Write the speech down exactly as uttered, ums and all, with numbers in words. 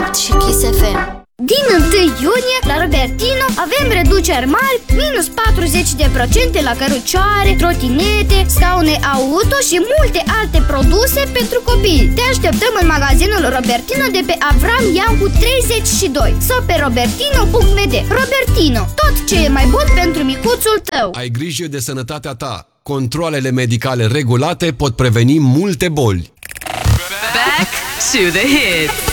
opt și Kiss F M. Din întâi iunie, la Robertino, avem reduceri mari, minus patruzeci de procente la cărucioare, trotinete, scaune auto și multe alte produse pentru copii. Te așteptăm în magazinul Robertino de pe Avram Iancu treizeci și doi sau pe robertino punct m d. Robertino, tot ce e mai bun pentru micuțul tău. Ai grijă de sănătatea ta. Controalele medicale regulate pot preveni multe boli. Back to the hits.